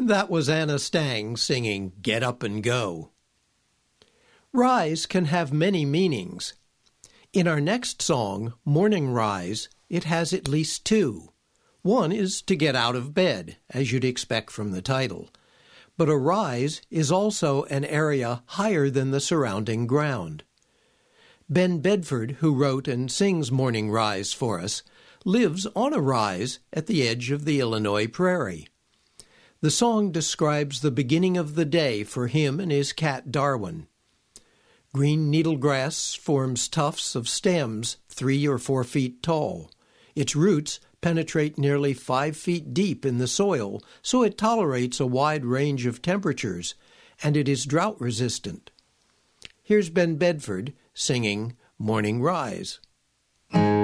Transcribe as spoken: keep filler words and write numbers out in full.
That was Anna Stang singing Get Up and Go. Rise can have many meanings. In our next song, Morning Rise, it has at least two. One is to get out of bed, as you'd expect from the title. But a rise is also an area higher than the surrounding ground. Ben Bedford, who wrote and sings Morning Rise for us, lives on a rise at the edge of the Illinois prairie. The song describes the beginning of the day for him and his cat Darwin. Green needlegrass forms tufts of stems three or four feet tall. Its roots penetrate nearly five feet deep in the soil, so it tolerates a wide range of temperatures, and it is drought-resistant. Here's Ben Bedford singing Morning Rise.